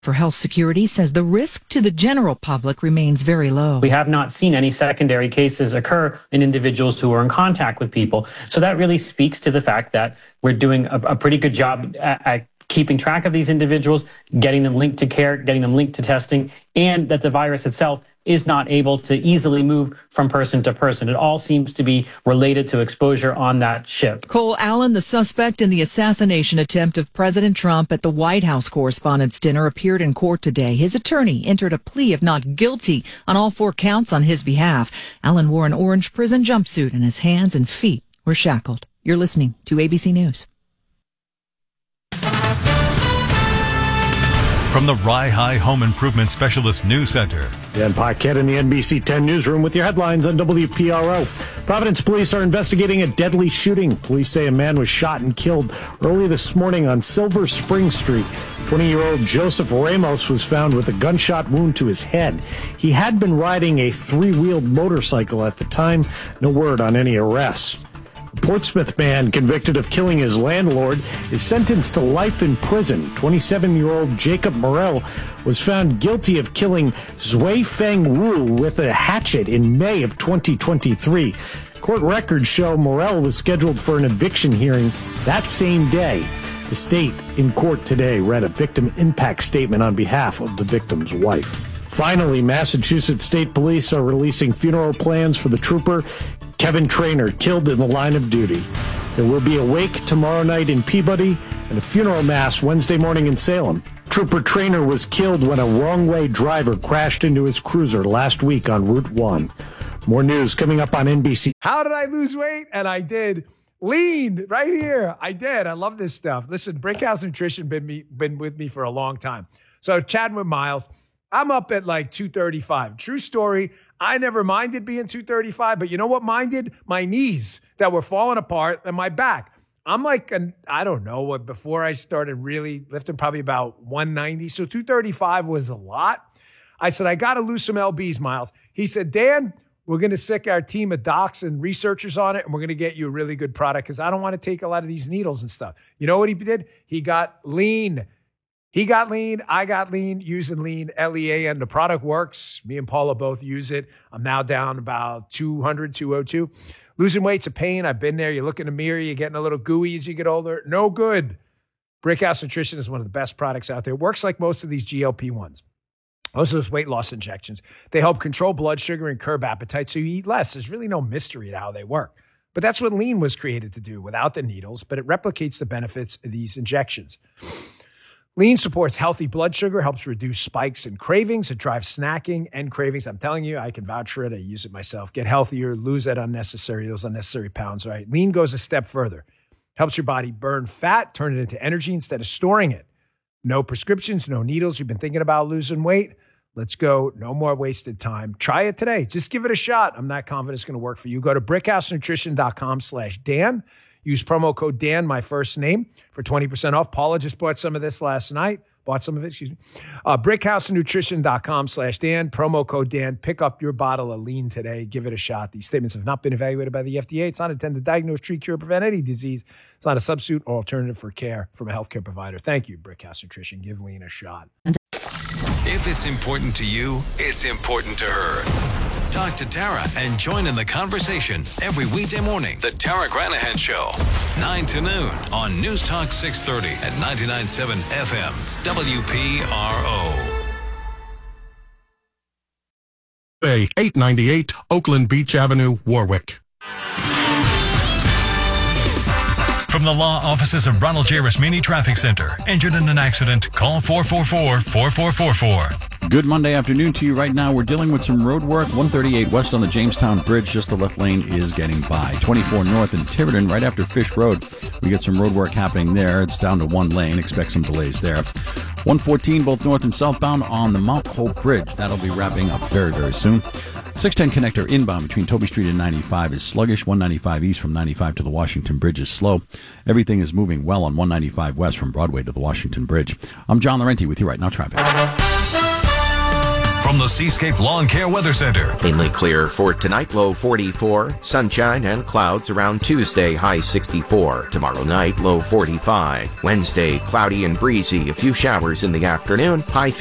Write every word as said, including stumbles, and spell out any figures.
for Health Security says the risk to the general public remains very low. We have not seen any secondary cases occur in individuals who are in contact with people. So that really speaks to the fact that we're doing a, a pretty good job at, at keeping track of these individuals, getting them linked to care, getting them linked to testing, and that the virus itself is not able to easily move from person to person. It all seems to be related to exposure on that ship. Cole Allen, the suspect in the assassination attempt of President Trump at the White House Correspondents' Dinner, appeared in court today. His attorney entered a plea of not guilty on all four counts on his behalf. Allen wore an orange prison jumpsuit and his hands and feet were shackled. You're listening to A B C News. From the Rye High Home Improvement Specialist News Center. Dan Paquette in the N B C ten newsroom with your headlines on W P R O. Providence police are investigating a deadly shooting. Police say a man was shot and killed early this morning on Silver Spring Street. twenty-year-old Joseph Ramos was found with a gunshot wound to his head. He had been riding a three-wheeled motorcycle at the time. No word on any arrests. A Portsmouth man convicted of killing his landlord is sentenced to life in prison. twenty-seven-year-old Jacob Morel was found guilty of killing Zui Feng Wu with a hatchet in May of twenty twenty-three. Court records show Morel was scheduled for an eviction hearing that same day. The state in court today read a victim impact statement on behalf of the victim's wife. Finally, Massachusetts State Police are releasing funeral plans for the trooper Kevin Trainor, killed in the line of duty. There will be a wake tomorrow night in Peabody and a funeral mass Wednesday morning in Salem. Trooper Trainor was killed when a wrong-way driver crashed into his cruiser last week on Route one. More news coming up on N B C. How did I lose weight? And I did. Lean right here. I did. I love this stuff. Listen, Brickhouse Nutrition been me been with me for a long time. So chatting with Miles, I'm up at like two thirty-five. True story. I never minded being two thirty-five, but you know what minded? My knees that were falling apart and my back. I'm like, an, I don't know what, before I started really lifting, probably about one ninety. So two thirty-five was a lot. I said, I got to lose some L Bs, Miles. He said, Dan, we're going to sick our team of docs and researchers on it, and we're going to get you a really good product because I don't want to take a lot of these needles and stuff. You know what he did? He got lean. He got lean. I got lean using lean, L E A N. The product works. Me and Paula both use it. I'm now down about two hundred, two oh two. Losing weight's a pain. I've been there. You look in the mirror. You're getting a little gooey as you get older. No good. Brickhouse Nutrition is one of the best products out there. It works like most of these G L P ones. Most of those weight loss injections. They help control blood sugar and curb appetite so you eat less. There's really no mystery to how they work. But that's what lean was created to do without the needles, but it replicates the benefits of these injections. Lean supports healthy blood sugar, helps reduce spikes and cravings. It drives snacking and cravings. I'm telling you, I can vouch for it. I use it myself. Get healthier, lose that unnecessary, those unnecessary pounds, right? Lean goes a step further. Helps your body burn fat, turn it into energy instead of storing it. No prescriptions, no needles. You've been thinking about losing weight? Let's go. No more wasted time. Try it today. Just give it a shot. I'm not confident it's going to work for you. Go to brickhousenutrition.com slash Dan. Use promo code Dan, my first name, for twenty percent off. Paula just bought some of this last night. Bought some of it, excuse me. Uh, brickhousenutrition.com slash Dan. Promo code Dan. Pick up your bottle of lean today. Give it a shot. These statements have not been evaluated by the F D A. It's not intended to diagnose, treat, cure, or prevent any disease. It's not a substitute or alternative for care from a healthcare provider. Thank you, Brickhouse Nutrition. Give lean a shot. If it's important to you, it's important to her. Talk to Tara and join in the conversation every weekday morning. The Tara Granahan Show, nine to noon on News Talk six thirty at ninety-nine point seven F M, W P R O. eight ninety-eight Oakland Beach Avenue, Warwick. From the law offices of Ronald J. Rasmini Traffic Center. Injured in an accident? Call four four four, four four four four. Good Monday afternoon to you. Right now, we're dealing with some road work. one thirty-eight west on the Jamestown Bridge. Just the left lane is getting by. twenty-four north in Tiverton, right after Fish Road. We get some road work happening there. It's down to one lane. Expect some delays there. one fourteen, both north and southbound on the Mount Hope Bridge. That'll be wrapping up very, very soon. six ten connector inbound between Toby Street and ninety-five is sluggish. one ninety-five east from ninety-five to the Washington Bridge is slow. Everything is moving well on one ninety-five west from Broadway to the Washington Bridge. I'm John Laurenti with you right now, traffic. from the Seascape Lawn Care Weather Center. Mainly clear for tonight, low forty-four. Sunshine and clouds around Tuesday, high sixty-four. Tomorrow night, low forty-five. Wednesday, cloudy and breezy. A few showers in the afternoon, high